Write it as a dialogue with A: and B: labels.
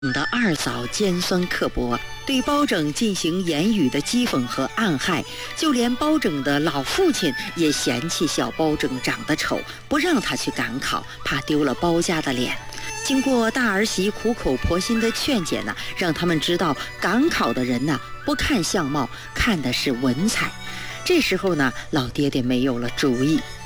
A: 的二嫂尖酸刻薄，对包拯进行言语的讥讽和暗害，就连包拯的老父亲也嫌弃小包拯长得丑，不让他去赶考，怕丢了包家的脸。经过大儿媳苦口婆心的劝解呢，让他们知道赶考的人呢不看相貌，看的是文采。这时候呢，老爹爹没有了主意，